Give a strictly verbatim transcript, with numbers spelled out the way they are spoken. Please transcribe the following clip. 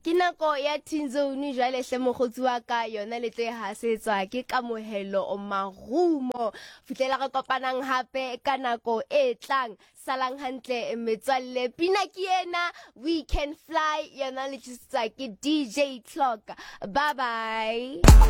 Ke nako ya Teen Zone jwale hle mogotsi wa ka yona le tse hasetswa ke kamohelo o marumo fitlela re kopanang hape ka nako e tlang salang hantle metswalle pina ke ena We Can Fly yona le tsitsa ke D J Clock bye bye.